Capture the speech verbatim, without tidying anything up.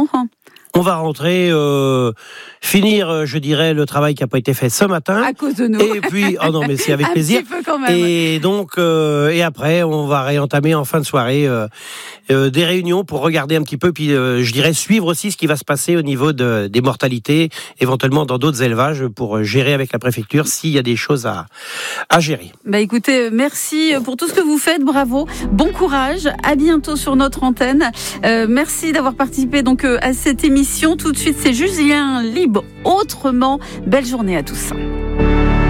comprends. On va rentrer, euh, finir, je dirais, le travail qui n'a pas été fait ce matin. À cause de nous. Et puis, oh non, mais c'est avec Un plaisir. petit peu quand même. Et donc, euh, et après, on va réentamer en fin de soirée euh, euh, des réunions pour regarder un petit peu, puis euh, je dirais suivre aussi ce qui va se passer au niveau de, des mortalités, éventuellement dans d'autres élevages, pour gérer avec la préfecture s'il y a des choses à, à gérer. Bah écoutez, merci pour tout ce que vous faites, bravo, bon courage, à bientôt sur notre antenne. Euh, merci d'avoir participé donc euh, à cette émission. Tout de suite, c'est Julien Libre, autrement. Belle journée à tous.